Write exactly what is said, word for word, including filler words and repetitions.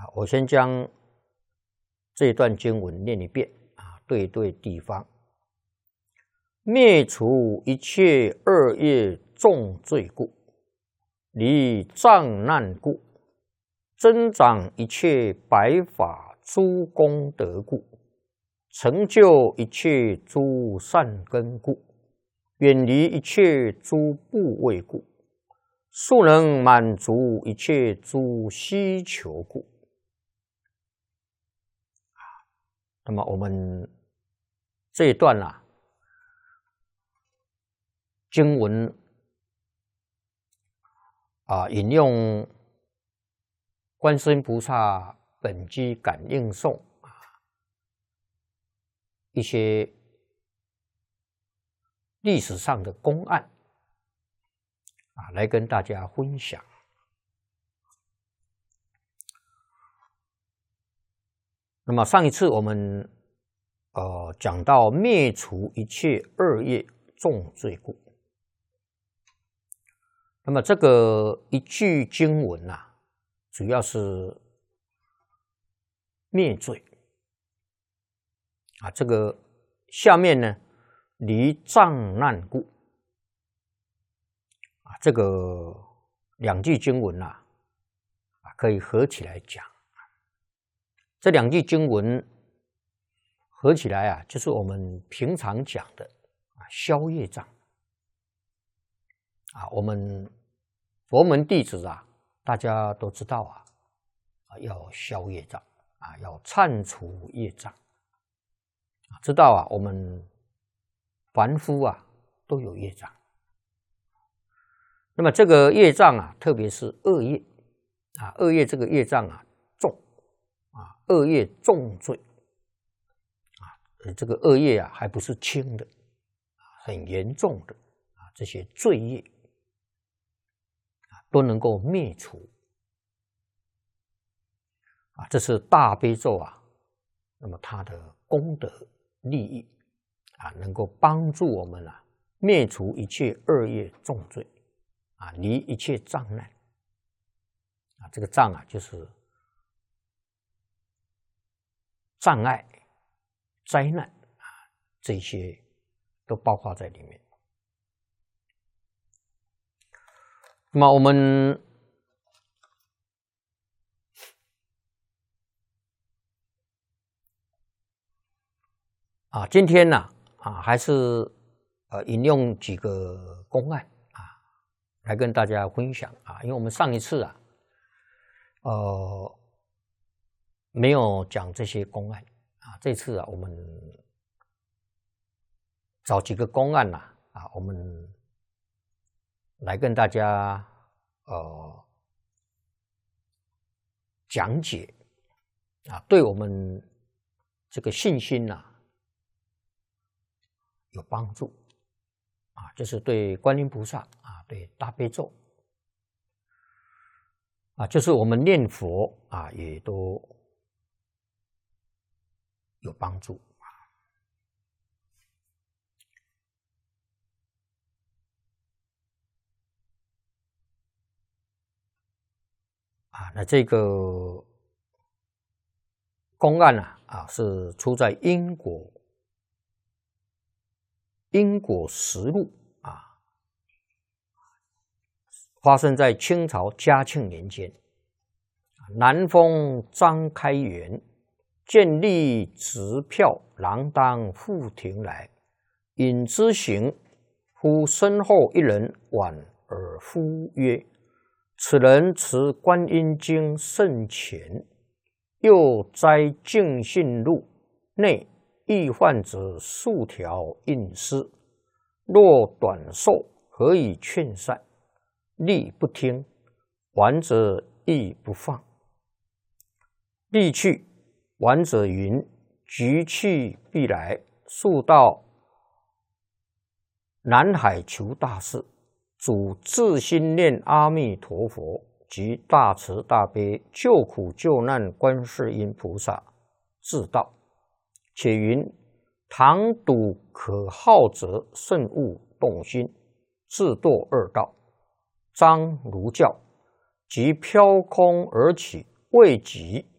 啊，我先将这一段经文念一遍啊，对对地方。灭除一切恶业重罪故，离障难故，增长一切白法诸功德故，成就一切诸善根故，远离一切诸怖畏故，速能满足一切诸希求故。那么我们这一段啊，经文啊，引用观世音菩萨本机感应颂啊，一些历史上的公案啊，来跟大家分享。那么上一次我们呃讲到灭除一切恶业重罪故，那么这个一句经文啊，主要是灭罪啊。这个下面呢，离障难故啊，这个两句经文啊，啊可以合起来讲。这两句经文合起来啊，就是我们平常讲的啊消业障啊。我们佛门弟子啊，大家都知道啊，啊要消业障啊，要忏除业障啊。知道啊，我们凡夫啊都有业障。那么这个业障啊，特别是恶业啊，恶业这个业障啊重。啊，恶业重罪啊，这个恶业啊，还不是轻的，很严重的啊，这些罪业啊，都能够灭除啊，这是大悲咒啊，那么它的功德利益啊，能够帮助我们啊，灭除一切恶业重罪啊，离一切障难啊，这个障啊，就是障碍、灾难啊，这些都包括在里面。那么我们啊，今天呢啊，还是呃引用几个公案啊，来跟大家分享啊，因为我们上一次啊，呃。没有讲这些公案啊，这次啊，我们找几个公案呐啊，我们来跟大家呃讲解啊，对我们这个信心呐、啊、有帮助啊，就是对观音菩萨啊，对大悲咒啊，就是我们念佛啊，也都有帮助啊。那这个公案啊，啊是出在因果因果实录啊，发生在清朝嘉庆年间，南丰张开元。见立直票郎当复庭来，引之行，忽身后一人挽而呼曰：“此人持观音经甚浅，又摘净信录内易患者数条印诗，若短寿，何以劝善？立不听，顽者亦不放。立去。”顽者云：“局去必来，速到南海求大事。主自心念阿弥陀佛及大慈大悲救苦救难观世音菩萨，自道。且云：唐笃可好者，慎勿动心，自堕二道。张如教，即飘空而起，未及。”